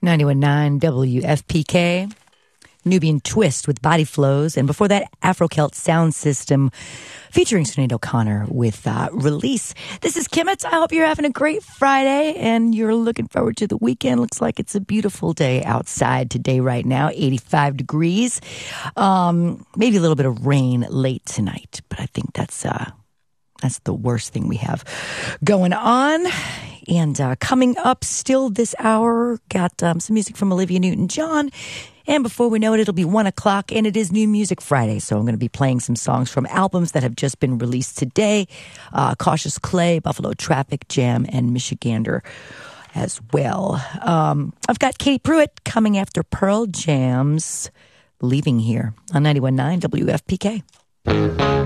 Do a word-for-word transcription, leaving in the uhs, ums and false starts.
ninety-one point nine W F P K, Nubian Twist with Body Flows, and before that, Afro-Celt Sound System featuring Sinead O'Connor with uh, Release. This is Kimmets. I hope you're having a great Friday and you're looking forward to the weekend. Looks like it's a beautiful day outside today right now, eighty-five degrees. Um, maybe a little bit of rain late tonight, but I think that's uh, that's the worst thing we have going on. And uh, coming up still this hour, got um, some music from Olivia Newton-John. And before we know it, it'll be one o'clock, and it is New Music Friday. So I'm going to be playing some songs from albums that have just been released today. Uh, Cautious Clay, Buffalo Traffic, Jam, and Michigander as well. Um, I've got Katie Pruitt coming after Pearl Jam's Leaving Here on ninety-one point nine W F P K.